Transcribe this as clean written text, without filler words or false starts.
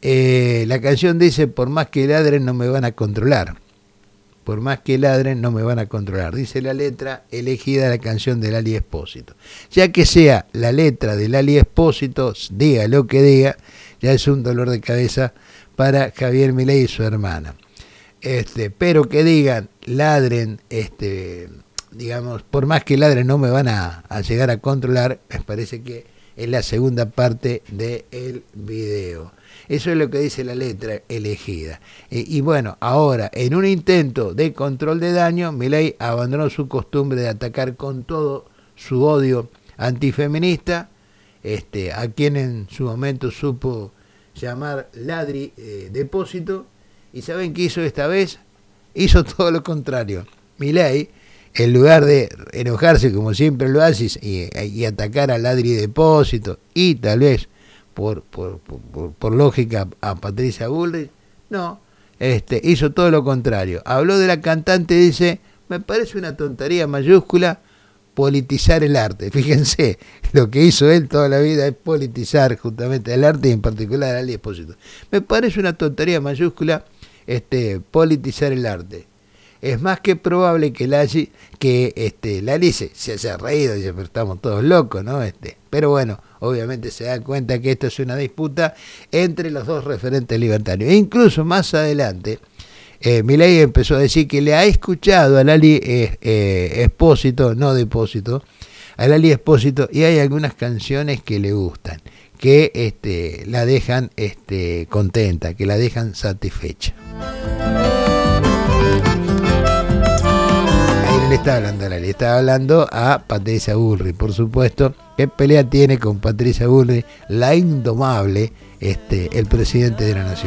La canción dice: por más que ladren no me van a controlar. Por más que ladren no me van a controlar. Dice la letra elegida de la canción de Lali Espósito. Ya que sea la letra de Lali Espósito, diga lo que diga, ya es un dolor de cabeza para Javier Milei y su hermana. Pero que digan, ladren, digamos, por más que ladren no me van a llegar a controlar, me parece que es la segunda parte del video. Eso es lo que dice la letra elegida. Y bueno, ahora, en un intento de control de daño, Milei abandonó su costumbre de atacar con todo su odio antifeminista, a quien en su momento supo llamar ladri depósito. ¿Y saben qué hizo esta vez? Hizo todo lo contrario. Milei, en lugar de enojarse como siempre lo hace y atacar a ladri depósito y tal vez por lógica a Patricia Bullrich, no, hizo todo lo contrario. Habló de la cantante, dice: me parece una tontería mayúscula politizar el arte. Fíjense, lo que hizo él toda la vida es politizar justamente el arte y en particular a Lali Espósito. Me parece una tontería mayúscula politizar el arte. Es más que probable que Lali se haya reído, dice, pero estamos todos locos, ¿no? Pero bueno, obviamente se da cuenta que esto es una disputa entre los dos referentes libertarios. E incluso más adelante, Milei empezó a decir que le ha escuchado a Lali Espósito, no Depósito, a Lali Espósito, y hay algunas canciones que le gustan, que la dejan contenta, que la dejan satisfecha. Le está hablando a Lali, está hablando a Patricia Bullrich, por supuesto. ¿Qué pelea tiene con Patricia Bullrich, la indomable, el presidente de la nación?